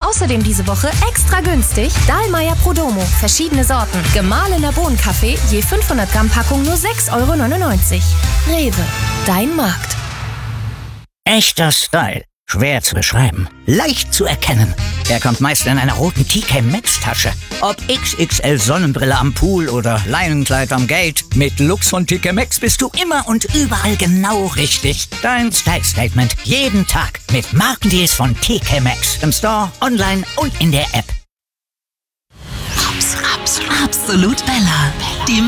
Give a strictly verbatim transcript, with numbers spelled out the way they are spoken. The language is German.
Außerdem diese Woche extra günstig Dahlmeier Prodomo. Verschiedene Sorten. Gemahlener Bohnenkaffee, je fünfhundert Gramm Packung nur sechs Euro neunundneunzig. Rewe, dein Markt. Echter Style. Schwer zu beschreiben. Leicht zu erkennen. Er kommt meist in einer roten T K Maxx Tasche. Ob X X L Sonnenbrille am Pool oder Leinenkleid am Gate. Mit Lux von T K Maxx bist du immer und überall genau richtig. Dein Style Statement jeden Tag mit Markendeals von T K Maxx. Im Store, online und in der App. Absolut Bella. Die